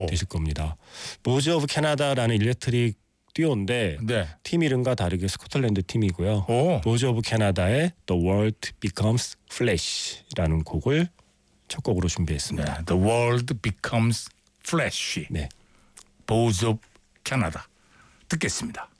되실 겁니다. 보즈 오브 캐나다라는 일렉트릭 듀오인데 네. 팀 이름과 다르게 스코틀랜드 팀이고요. 오. 보즈 오브 캐나다의 The World Becomes Flash라는 곡을 첫 곡으로 준비했습니다. 네. The World Becomes Flash. 네. 보즈 오브 캐나다 듣겠습니다.